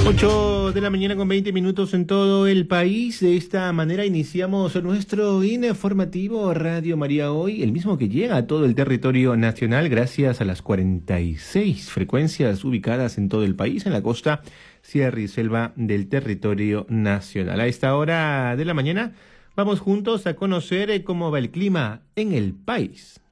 8 de la mañana con 20 minutos en todo el país. De esta manera iniciamos nuestro informativo Radio María Hoy, el mismo que llega a todo el territorio nacional gracias a las 46 frecuencias ubicadas en todo el país, en la costa, sierra y selva del territorio nacional. A esta hora de la mañana vamos juntos a conocer cómo va el clima en el país.